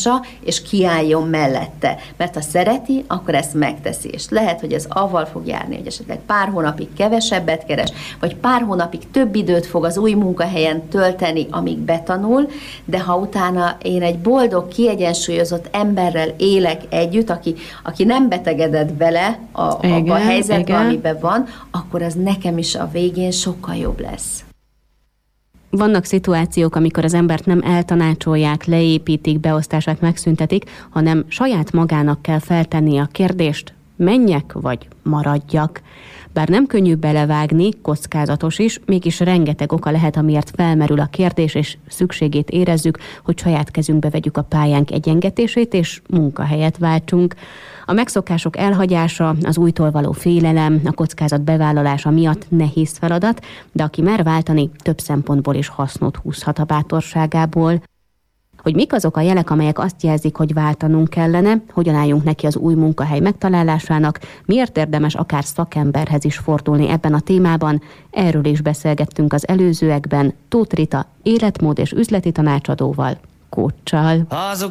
lássa, és kiálljon mellette. Mert ha szereti, akkor ezt megteszi. És lehet, hogy ez avval fog járni, hogy esetleg pár hónapig kevesebbet keres, vagy pár hónapig több időt fog az új munkahelyen tölteni, amíg betanul, de ha utána én egy boldog, kiegyensúlyozott emberrel élek együtt, aki nem betegedett bele abba a helyzetbe, amiben van, akkor az nekem is a végén sokkal jobb lesz. Vannak szituációk, amikor az embert nem eltanácsolják, leépítik, beosztását megszüntetik, hanem saját magának kell feltenni a kérdést, menjek vagy maradjak. Bár nem könnyű belevágni, kockázatos is, mégis rengeteg oka lehet, amiért felmerül a kérdés, és szükségét érezzük, hogy saját kezünkbe vegyük a pályánk egyengetését, és munkahelyet váltsunk. A megszokások elhagyása, az újtól való félelem, a kockázat bevállalása miatt nehéz feladat, de aki mer váltani, több szempontból is hasznot húzhat a bátorságából. Hogy mik azok a jelek, amelyek azt jelzik, hogy váltanunk kellene, hogyan álljunk neki az új munkahely megtalálásának, miért érdemes akár szakemberhez is fordulni ebben a témában, erről is beszélgettünk az előzőekben Tóth Rita életmód és üzleti tanácsadóval, coachsal.